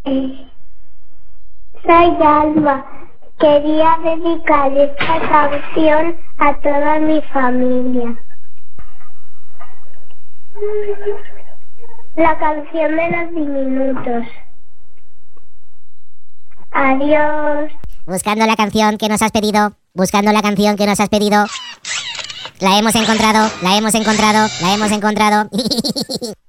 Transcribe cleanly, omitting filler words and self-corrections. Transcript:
Soy Alba. Quería dedicar esta canción a toda mi familia. La canción de los diminutos. Adiós. Buscando la canción que nos has pedido. Buscando la canción que nos has pedido. La hemos encontrado, la hemos encontrado, la hemos encontrado.